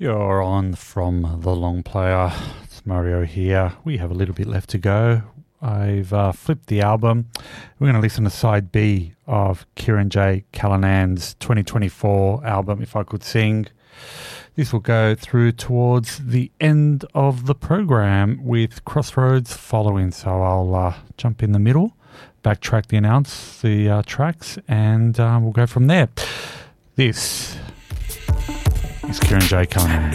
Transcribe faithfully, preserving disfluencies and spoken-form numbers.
You're on from the long player. It's Mario here. We have a little bit left to go. I've uh, flipped the album. We're going to listen to side B of Kieran J. Callinan's twenty twenty-four album, If I Could Sing. This will go through towards the end of the program with Crossroads following. So I'll uh, jump in the middle, backtrack the announce the uh, tracks, and uh, we'll go from there. This is Kieran J. Callanan.